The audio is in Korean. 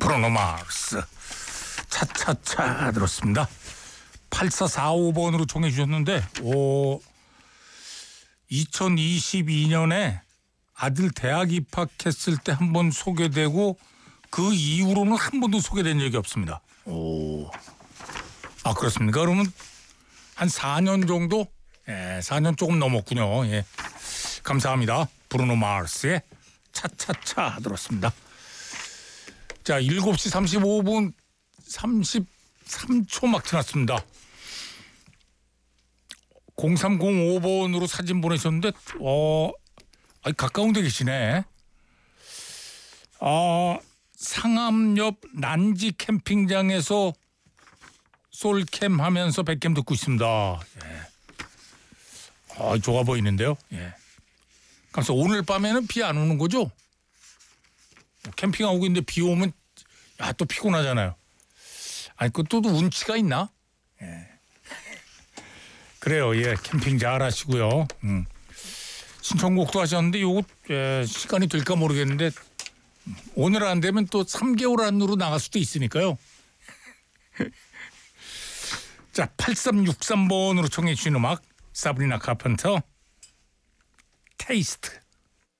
브루노 마스 차차차 들었습니다. 8445번으로 청해 주셨는데 2022년에 아들 대학 입학했을 때 한 번 소개되고 그 이후로는 한 번도 소개된 적이 없습니다. 그렇습니까? 그러면 한 4년 정도? 4년 조금 넘었군요. 예. 감사합니다. 브루노 마스의 차차차 들었습니다. 자, 7시 35분 33초 막 지났습니다. 0305번으로 사진 보내셨는데 가까운 데 계시네. 상암 옆 난지 캠핑장에서 솔캠 하면서 백캠 듣고 있습니다. 예. 좋아 보이는데요. 예. 그래서 오늘 밤에는 비 안 오는 거죠? 캠핑하고 있는데 비 오면 또 피곤하잖아요. 그것도 운치가 있나? 예. 그래요. 예. 캠핑 잘 하시고요. 신청곡도 하셨는데 요거 시간이 될까 모르겠는데 오늘 안 되면 또 3개월 안으로 나갈 수도 있으니까요. 자, 8363번으로 청해 주신 음악 사브리나 카펜터 테이스트.